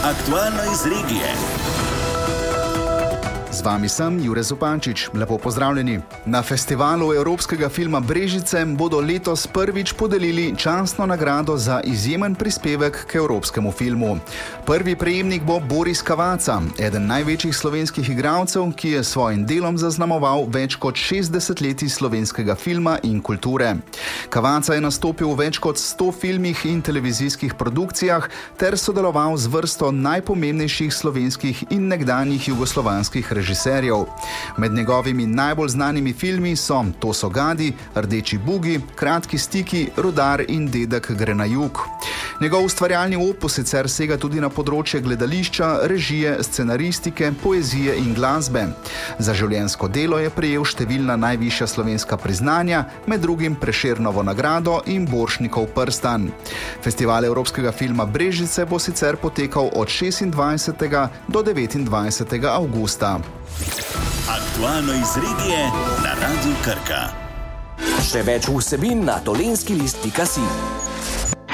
Aktualno iz regije. Z vami sem Jure Zupančič. Lepo pozdravljeni. Na festivalu evropskega filma Brežice bodo letos prvič podelili častno nagrado za izjemen prispevek k evropskemu filmu. Prvi prejemnik bo Boris Cavazza, eden največjih slovenskih igralcev, ki je s svojim delom zaznamoval več kot 60 letij slovenskega filma in kulture. Cavazza je nastopil v več kot 100 filmih in televizijskih produkcijah ter sodeloval z vrsto najpomembnejših slovenskih in nekdanjih jugoslovanskih režiserjev. Med njegovimi najbolj znanimi filmi so To so gadi, Rdeči bugi, Kratki stiki, Rudar in Dedek gre na jug. Njegov ustvarjalni opus sicer sega tudi na področje gledališča, režije, scenaristike, poezije in glasbe. Za življenjsko delo je prejel številna najvišja slovenska priznanja, med drugim Prešernovo nagrado in Borštnikov prstan. Festival evropskega filma Brežice bo sicer potekal od 26. do 29. avgusta. Aktualno iz regije na Radiu Krka. Še več vsebin na tolenskilist.si.